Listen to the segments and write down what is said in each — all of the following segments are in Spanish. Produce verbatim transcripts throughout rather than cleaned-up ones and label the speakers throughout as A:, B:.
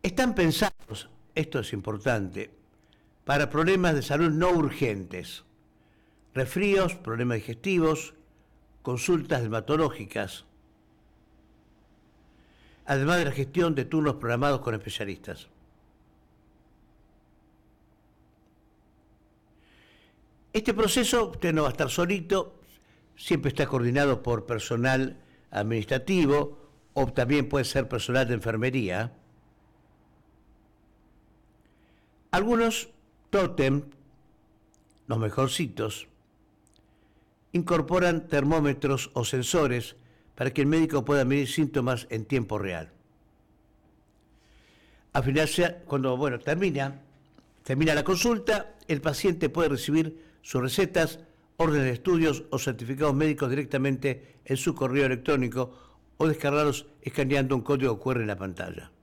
A: Están pensados, esto es importante, para problemas de salud no urgentes, resfríos, problemas digestivos, consultas dermatológicas, además de la gestión de turnos programados con especialistas. Este proceso, usted no va a estar solito, siempre está coordinado por personal administrativo o también puede ser personal de enfermería. Algunos tótem, los mejorcitos, incorporan termómetros o sensores para que el médico pueda medir síntomas en tiempo real. Al final, cuando bueno, termina, termina la consulta, el paciente puede recibir sus recetas, órdenes de estudios o certificados médicos directamente en su correo electrónico o descargarlos escaneando un código cu erre en la pantalla.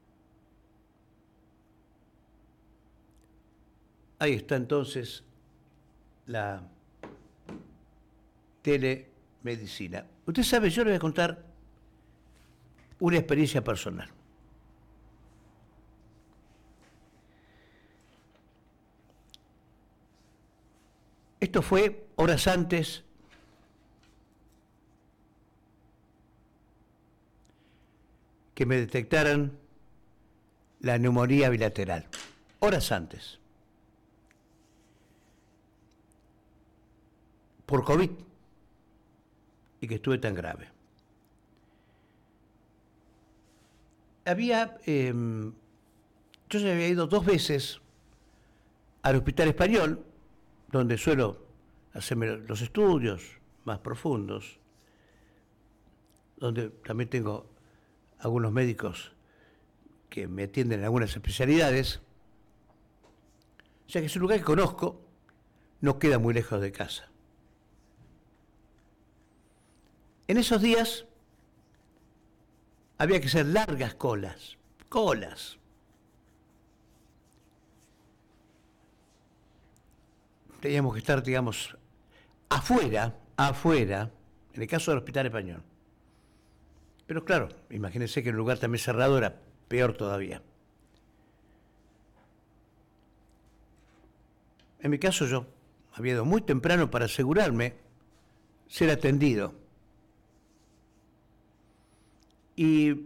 A: Ahí está entonces la telemedicina. Usted sabe, yo le voy a contar una experiencia personal. Esto fue horas antes que me detectaran la neumonía bilateral. Horas antes. Por COVID. Y que estuve tan grave. Había, eh, yo ya había ido dos veces al Hospital Español, donde suelo hacerme los estudios más profundos, donde también tengo algunos médicos que me atienden en algunas especialidades. O sea que es un lugar que conozco, no queda muy lejos de casa. En esos días había que hacer largas colas, colas. Teníamos que estar, digamos, afuera, afuera, en el caso del Hospital Español. Pero claro, imagínense que en un lugar también cerrado era peor todavía. En mi caso yo había ido muy temprano para asegurarme ser atendido. Y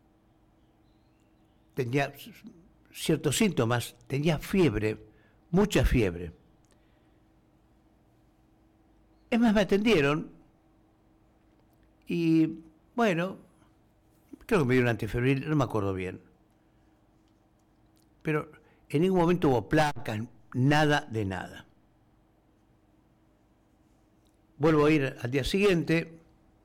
A: tenía ciertos síntomas, tenía fiebre, mucha fiebre. Es más, me atendieron y, bueno, creo que me dieron antifebril, no me acuerdo bien. Pero en ningún momento hubo placas, nada de nada. Vuelvo a ir al día siguiente,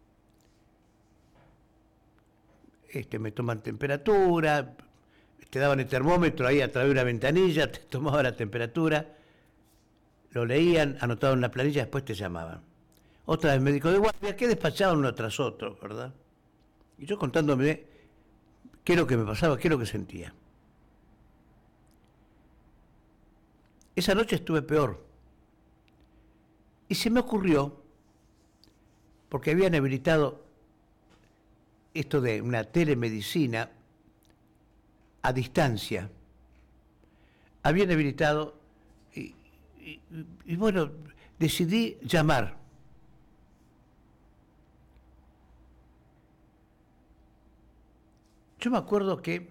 A: este, me toman temperatura, te daban el termómetro ahí a través de una ventanilla, te tomaban la temperatura, lo leían, anotaban en la planilla, después te llamaban. Otra vez médico de guardia, que despachaban uno tras otro, ¿verdad? Y yo contándome qué es lo que me pasaba, qué es lo que sentía. Esa noche estuve peor. Y se me ocurrió, porque habían habilitado esto de una telemedicina a distancia, habían habilitado, y, y, y bueno, decidí llamar. Yo me acuerdo que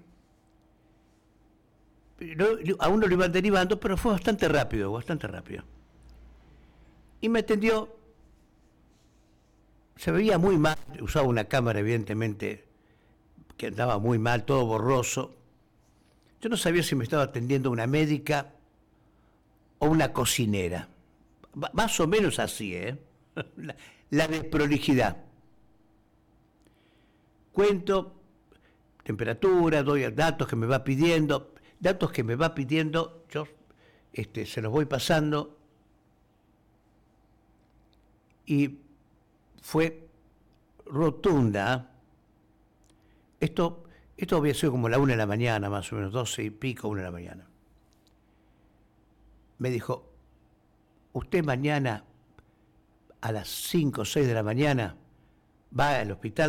A: no, a uno lo iban derivando, pero fue bastante rápido, bastante rápido. Y me atendió, se veía muy mal, usaba una cámara evidentemente que andaba muy mal, todo borroso. Yo no sabía si me estaba atendiendo una médica o una cocinera. Más o menos así, ¿eh? La, la desprolijidad. Cuento temperatura, doy datos que me va pidiendo, datos que me va pidiendo, yo este, se los voy pasando y fue rotunda. Esto, esto había sido como la una de la mañana, más o menos, doce y pico, una de la mañana. Me dijo, usted mañana a las cinco o seis de la mañana va al hospital